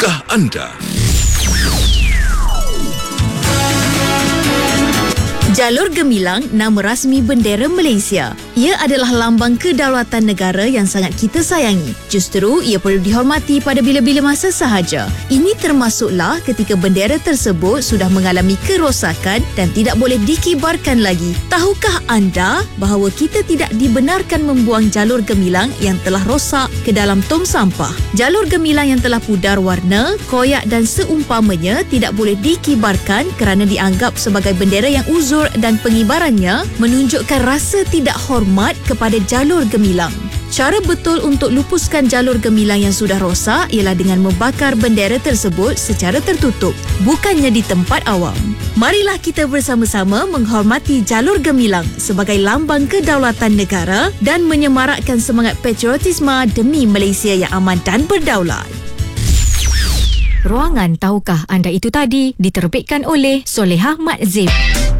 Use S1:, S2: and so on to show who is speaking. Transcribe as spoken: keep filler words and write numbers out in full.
S1: Tahukah anda?
S2: Jalur gemilang nama rasmi bendera Malaysia. Ia adalah lambang kedaulatan negara yang sangat kita sayangi. Justru ia perlu dihormati pada bila-bila masa sahaja. Ini termasuklah ketika bendera tersebut sudah mengalami kerosakan dan tidak boleh dikibarkan lagi. Tahukah anda bahawa kita tidak dibenarkan membuang jalur gemilang yang telah rosak ke dalam tong sampah? Jalur gemilang yang telah pudar warna, koyak dan seumpamanya tidak boleh dikibarkan kerana dianggap sebagai bendera yang uzur dan pengibarannya menunjukkan rasa tidak hormat kepada jalur gemilang. Cara betul untuk lupuskan jalur gemilang yang sudah rosak ialah dengan membakar bendera tersebut secara tertutup, bukannya di tempat awam. Marilah kita bersama-sama menghormati jalur gemilang sebagai lambang kedaulatan negara dan menyemarakkan semangat patriotisme demi Malaysia yang aman dan berdaulat.
S3: Ruangan Tahukah Anda itu tadi diterbitkan oleh Solehah Madzib.